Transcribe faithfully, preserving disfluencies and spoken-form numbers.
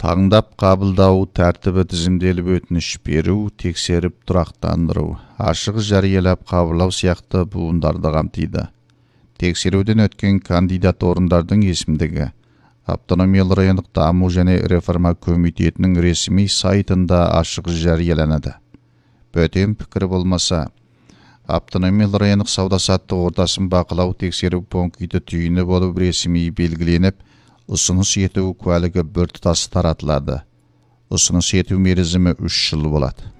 Таңдап қабылдау, тәртібі тізімделіп өтініш беру, тексеріп тұрақтандыру, ашық жариялап қабылдау сияқты буындарды қамтиды. Тексеруден өткен кандидат орындардың есімдігі Автономиялы райондық даму және реформа комитетінің ресми сайтында ашық жарияланады. Бөтен пікір болмаса, Автономиялы райондық сауда-саттық ортасын бақылау тексеру пункті түйіні болып ресми белгіленіп, ұсыныс ету куәлігі біртұтас таратылады. Ұсыныс ету мерзімі үш жыл болады.